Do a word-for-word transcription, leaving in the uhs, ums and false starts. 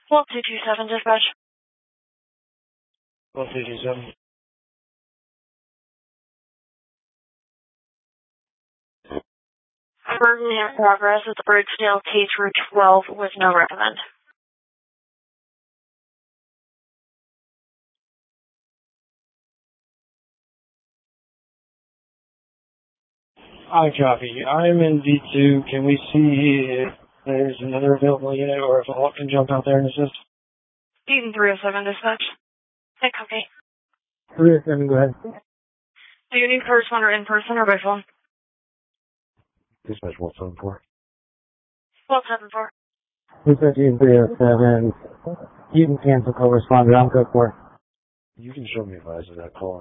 Well, two two seven dispatch. Well, two two seven. Burden in progress at the Bridgedale T through twelve with no recommend. I copy. I'm in D two. Can we see if there's another available unit or if a Hawk can jump out there and assist? Eden three oh seven dispatch. Hey, copy. three oh seven, go ahead. Do you need a responder in person or by phone? Dispatch one seven four. one seven four. Dispatch Eden three oh seven. You can cancel co-responder. I'm code four. You can show me advice of that call.